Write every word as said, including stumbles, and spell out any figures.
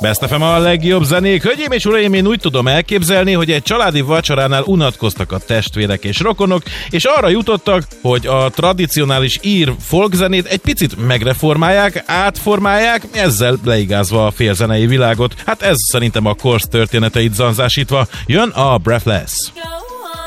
Best ef em a legjobb zenék. Hölgyeim és uraim, én úgy tudom elképzelni, hogy egy családi vacsoránál unatkoztak a testvérek és rokonok, és arra jutottak, hogy a tradicionális ír folkzenét egy picit megreformálják, átformálják, ezzel leigázva a félzenei világot. Hát ez szerintem a korsz történeteit zanzásítva. Jön a Breathless.